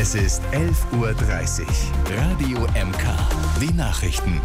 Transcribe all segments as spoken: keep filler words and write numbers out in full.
Es ist elf Uhr dreißig. Radio M K. Die Nachrichten.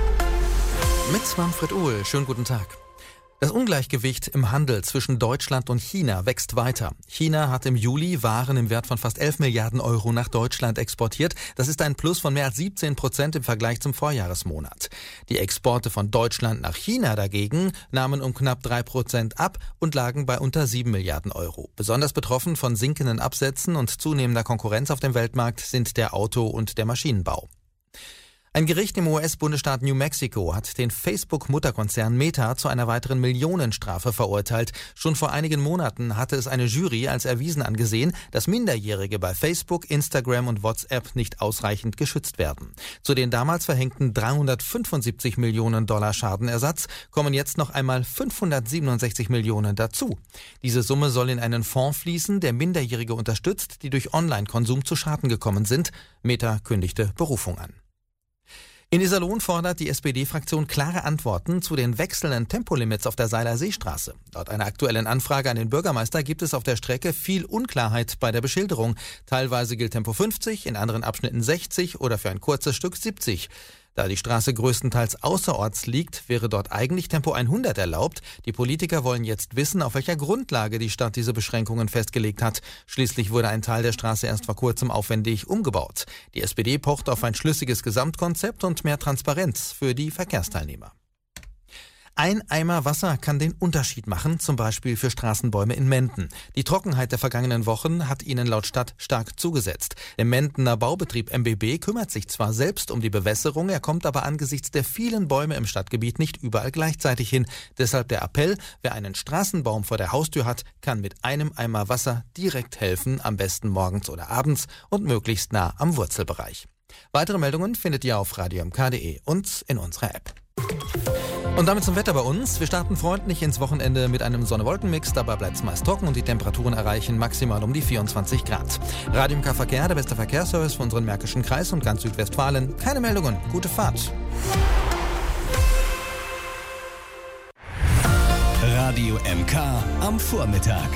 Mit Manfred Uhl. Schönen guten Tag. Das Ungleichgewicht im Handel zwischen Deutschland und China wächst weiter. China hat im Juli Waren im Wert von fast elf Milliarden Euro nach Deutschland exportiert. Das ist ein Plus von mehr als siebzehn Prozent im Vergleich zum Vorjahresmonat. Die Exporte von Deutschland nach China dagegen nahmen um knapp drei Prozent ab und lagen bei unter sieben Milliarden Euro. Besonders betroffen von sinkenden Absätzen und zunehmender Konkurrenz auf dem Weltmarkt sind der Auto- und der Maschinenbau. Ein Gericht im U S-Bundesstaat New Mexico hat den Facebook-Mutterkonzern Meta zu einer weiteren Millionenstrafe verurteilt. Schon vor einigen Monaten hatte es eine Jury als erwiesen angesehen, dass Minderjährige bei Facebook, Instagram und WhatsApp nicht ausreichend geschützt werden. Zu den damals verhängten dreihundertfünfundsiebzig Millionen Dollar Schadenersatz kommen jetzt noch einmal fünfhundertsiebenundsechzig Millionen dazu. Diese Summe soll in einen Fonds fließen, der Minderjährige unterstützt, die durch Online-Konsum zu Schaden gekommen sind. Meta kündigte Berufung an. In Iserlohn fordert die S P D-Fraktion klare Antworten zu den wechselnden Tempolimits auf der Seiler Seestraße. Laut einer aktuellen Anfrage an den Bürgermeister gibt es auf der Strecke viel Unklarheit bei der Beschilderung. Teilweise gilt Tempo fünfzig, in anderen Abschnitten sechzig oder für ein kurzes Stück siebzig. Da die Straße größtenteils außerorts liegt, wäre dort eigentlich Tempo hundert erlaubt. Die Politiker wollen jetzt wissen, auf welcher Grundlage die Stadt diese Beschränkungen festgelegt hat. Schließlich wurde ein Teil der Straße erst vor kurzem aufwendig umgebaut. Die S P D pocht auf ein schlüssiges Gesamtkonzept und mehr Transparenz für die Verkehrsteilnehmer. Ein Eimer Wasser kann den Unterschied machen, zum Beispiel für Straßenbäume in Menden. Die Trockenheit der vergangenen Wochen hat ihnen laut Stadt stark zugesetzt. Der Mendener Baubetrieb M B B kümmert sich zwar selbst um die Bewässerung, er kommt aber angesichts der vielen Bäume im Stadtgebiet nicht überall gleichzeitig hin. Deshalb der Appell, wer einen Straßenbaum vor der Haustür hat, kann mit einem Eimer Wasser direkt helfen, am besten morgens oder abends und möglichst nah am Wurzelbereich. Weitere Meldungen findet ihr auf radio m k punkt d e und in unserer App. Und damit zum Wetter bei uns. Wir starten freundlich ins Wochenende mit einem Sonne-Wolken-Mix. Dabei bleibt es meist trocken und die Temperaturen erreichen maximal um die vierundzwanzig Grad. Radio M K Verkehr, der beste Verkehrsservice für unseren Märkischen Kreis und ganz Südwestfalen. Keine Meldungen. Gute Fahrt. Radio M K am Vormittag.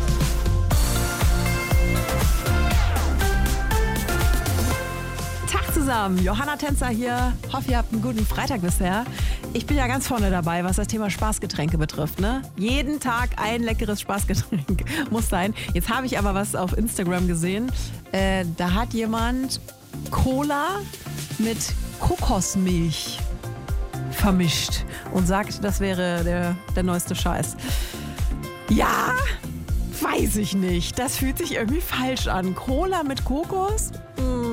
Zusammen, Johanna Tänzer hier. Hoffe, ihr habt einen guten Freitag bisher. Ich bin ja ganz vorne dabei, was das Thema Spaßgetränke betrifft. Ne? Jeden Tag ein leckeres Spaßgetränk muss sein. Jetzt habe ich aber was auf Instagram gesehen. Äh, da hat jemand Cola mit Kokosmilch vermischt und sagt, das wäre der, der neueste Scheiß. Ja, weiß ich nicht. Das fühlt sich irgendwie falsch an. Cola mit Kokos?